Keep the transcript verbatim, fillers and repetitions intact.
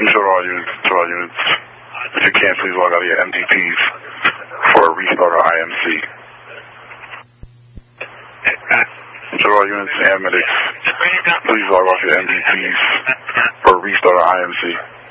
Control all units, control all units. If you can, please log out of your M D Ps for a restart of I M C. Control all units and medics, please log off your M D Ps for a restart of I M C.